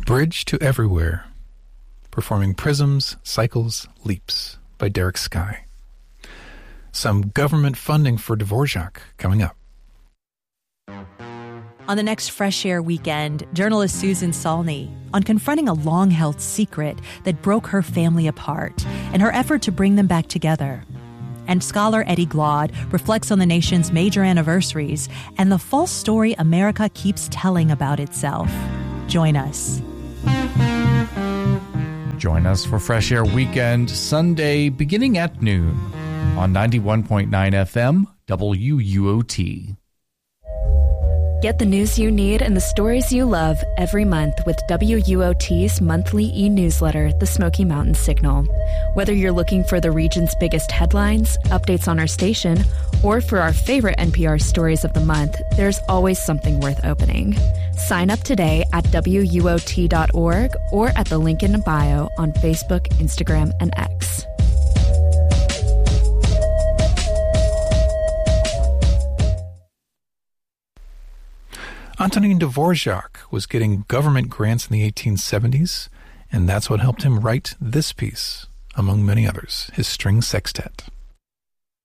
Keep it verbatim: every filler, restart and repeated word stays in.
Bridge to Everywhere, performing Prisms, Cycles, Leaps by Derek Sky. Some government funding for Dvorak coming up. On the next Fresh Air weekend, journalist Susan Salney on confronting a long-held secret that broke her family apart and her effort to bring them back together. And scholar Eddie Glaude reflects on the nation's major anniversaries and the false story America keeps telling about itself. Join us. Join us for Fresh Air Weekend, Sunday, beginning at noon on ninety-one point nine F M, W U O T. Get the news you need and the stories you love every month with W U O T's monthly e-newsletter, The Smoky Mountain Signal. Whether you're looking for the region's biggest headlines, updates on our station, or for our favorite N P R stories of the month, there's always something worth opening. Sign up today at W U O T dot org or at the link in bio on Facebook, Instagram, and X. Antonin Dvorak was getting government grants in the eighteen seventies, and that's what helped him write this piece, among many others, his string sextet.